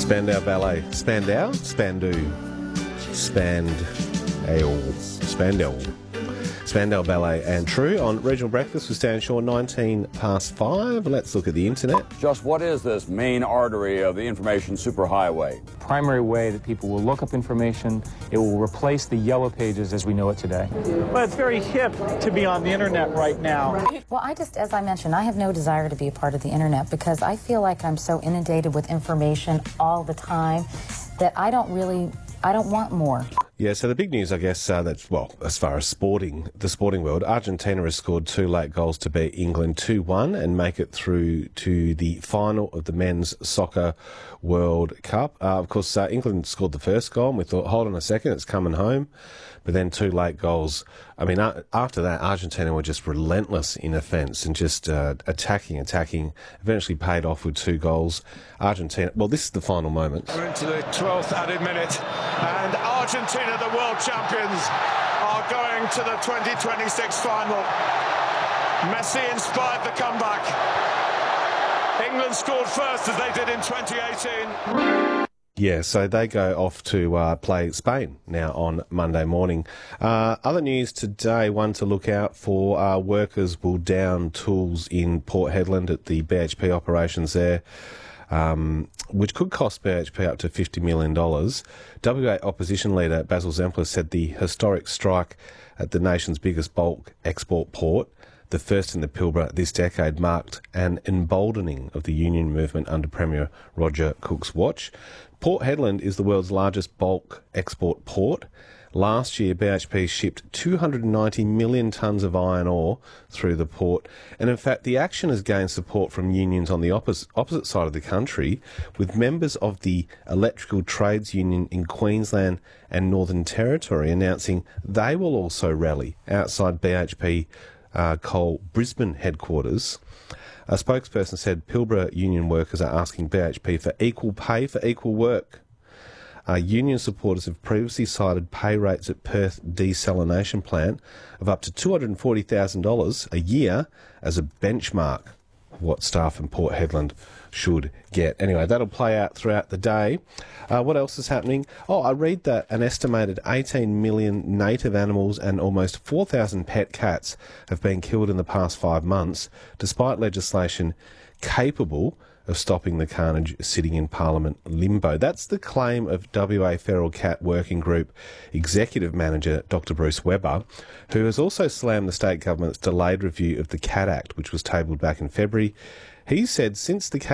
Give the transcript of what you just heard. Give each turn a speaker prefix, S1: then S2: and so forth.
S1: Spandau Ballet. Spandau? Spandau. Spandau Ballet and True on Regional Breakfast with Stan Shaw, 5:19. Let's look at the internet.
S2: Just what is this main artery of the information superhighway?
S3: Primary way that people will look up information. It will replace the yellow pages as we know it today.
S4: Well, it's very hip to be on the internet right now.
S5: Well, as I mentioned, I have no desire to be a part of the internet because I feel like I'm so inundated with information all the time that I don't want more.
S1: Yeah, so the big news, I guess, that's, well, as far as the sporting world, Argentina has scored 2 late goals to beat England 2-1 and make it through to the final of the Men's Soccer World Cup. Of course, England scored the first goal, and we thought, hold on a second, it's coming home. But then 2 late goals. I mean, after that, Argentina were just relentless in offence and just attacking. Eventually paid off with 2 goals. Argentina, well, this is the final moment.
S6: We're into the 12th added minute, and Argentina, the world champions, are going to the 2026 final. Messi inspired the comeback. England scored first as they did in 2018.
S1: Yeah, so they go off to play Spain now on Monday morning. Other news today, one to look out for, workers will down tools in Port Hedland at the BHP operations there, which could cost BHP up to $50 million. WA opposition leader Basil Zempler said the historic strike at the nation's biggest bulk export port, the first in the Pilbara this decade, marked an emboldening of the union movement under Premier Roger Cook's watch. Port Hedland is the world's largest bulk export port. Last year, BHP shipped 290 million tonnes of iron ore through the port. And in fact, the action has gained support from unions on the opposite side of the country, with members of the Electrical Trades Union in Queensland and Northern Territory announcing they will also rally outside BHP Coal Brisbane headquarters. A spokesperson said Pilbara union workers are asking BHP for equal pay for equal work. Union supporters have previously cited pay rates at Perth desalination plant of up to $240,000 a year as a benchmark of what staff in Port Hedland should get. Anyway, that'll play out throughout the day. What else is happening? I read that an estimated 18 million native animals and almost 4,000 pet cats have been killed in the past 5 months, despite legislation capable of stopping the carnage sitting in Parliament limbo. That's the claim of WA Feral Cat Working Group Executive Manager Dr Bruce Webber, who has also slammed the state government's delayed review of the Cat Act, which was tabled back in February. He said since the